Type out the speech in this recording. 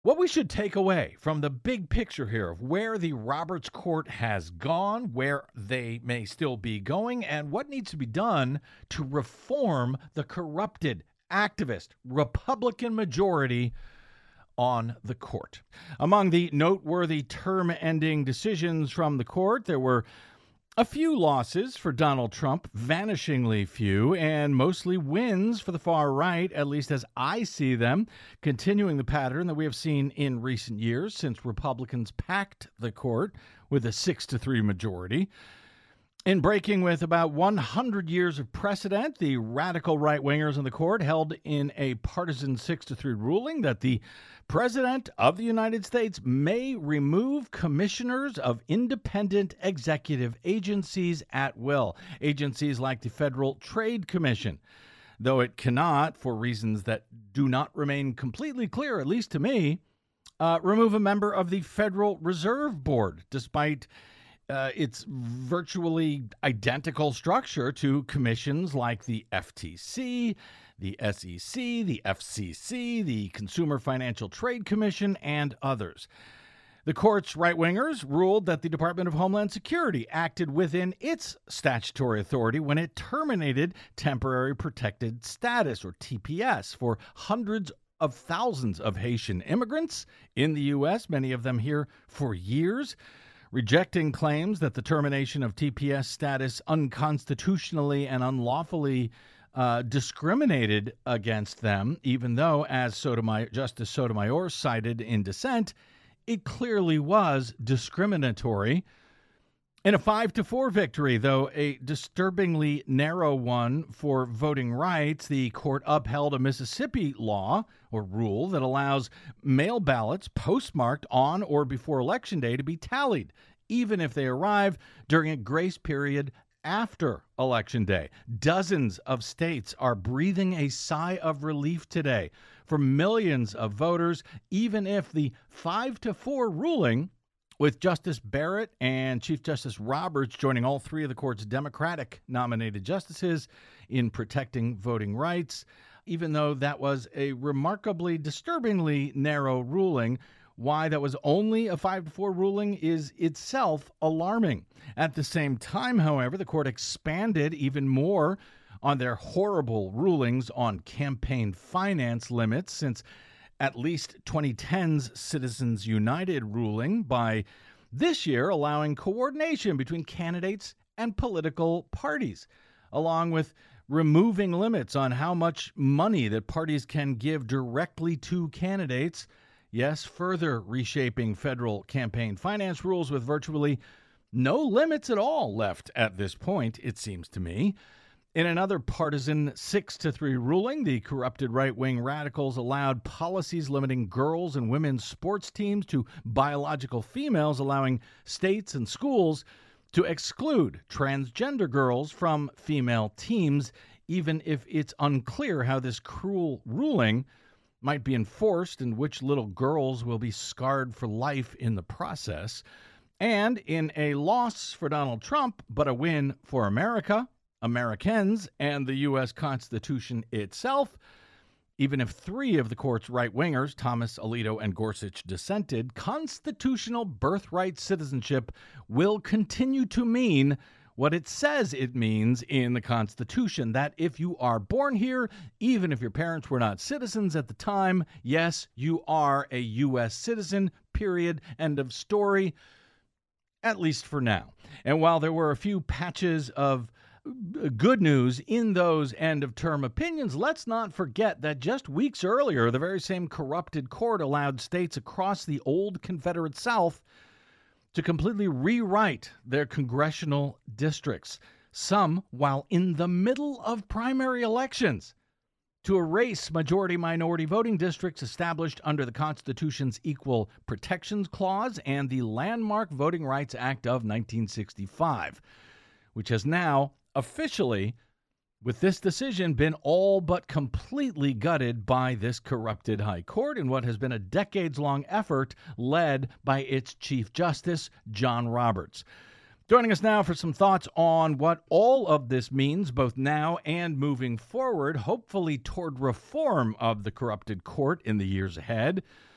What we should take away from the big picture here of where the Roberts Court has gone, where they may still be going, and what needs to be done to reform the corrupted, activist, Republican majority on the court. Among the noteworthy term-ending decisions from the court, there were a few losses for Donald Trump, vanishingly few, and mostly wins for the far right, at least as I see them, continuing the pattern that we have seen in recent years since Republicans packed the court with a 6-3 majority. In breaking with about 100 years of precedent, the radical right-wingers in the court held in a partisan 6-3 ruling that the President of the United States may remove commissioners of independent executive agencies at will, agencies like the Federal Trade Commission, though it cannot, for reasons that do not remain completely clear, at least to me, remove a member of the Federal Reserve Board, despite its virtually identical structure to commissions like the FTC, the SEC, the FCC, the Consumer Financial Trade Commission, and others. The court's right-wingers ruled that the Department of Homeland Security acted within its statutory authority when it terminated temporary protected status, or TPS, for hundreds of thousands of Haitian immigrants in the U.S., many of them here for years, rejecting claims that the termination of TPS status unconstitutionally and unlawfully discriminated against them, even though, as Justice Sotomayor cited in dissent, it clearly was discriminatory. In a 5-4 victory, though a disturbingly narrow one for voting rights, the court upheld a Mississippi law or rule that allows mail ballots postmarked on or before Election Day to be tallied, even if they arrive during a grace period after Election Day. Dozens of states are breathing a sigh of relief today for millions of voters, even if the 5-4 ruling, with Justice Barrett and Chief Justice Roberts joining all three of the court's Democratic-nominated justices in protecting voting rights, even though that was a remarkably, disturbingly narrow ruling, why that was only a 5-4 ruling is itself alarming. At the same time, however, the court expanded even more on their horrible rulings on campaign finance limits, since at least 2010's Citizens United ruling by this year allowing coordination between candidates and political parties, along with removing limits on how much money that parties can give directly to candidates. Yes, further reshaping federal campaign finance rules with virtually no limits at all left at this point, it seems to me. In another partisan 6-3 ruling, the corrupted right-wing radicals allowed policies limiting girls' and women's sports teams to biological females, allowing states and schools to exclude transgender girls from female teams, even if it's unclear how this cruel ruling might be enforced and which little girls will be scarred for life in the process. And in a loss for Donald Trump, but a win for America, Americans, and the U.S. Constitution itself, even if three of the court's right-wingers, Thomas, Alito, and Gorsuch, dissented, constitutional birthright citizenship will continue to mean what it says it means in the Constitution, that if you are born here, even if your parents were not citizens at the time, yes, you are a U.S. citizen, period, end of story, at least for now. And while there were a few patches of good news in those end-of-term opinions, let's not forget that just weeks earlier, the very same corrupted court allowed states across the old Confederate South to completely rewrite their congressional districts, some while in the middle of primary elections, to erase majority-minority voting districts established under the Constitution's Equal Protections Clause and the landmark Voting Rights Act of 1965, which has now officially, with this decision, been all but completely gutted by this corrupted high court in what has been a decades-long effort led by its Chief Justice, John Roberts. Joining us now for some thoughts on what all of this means, both now and moving forward, hopefully toward reform of the corrupted court in the years ahead,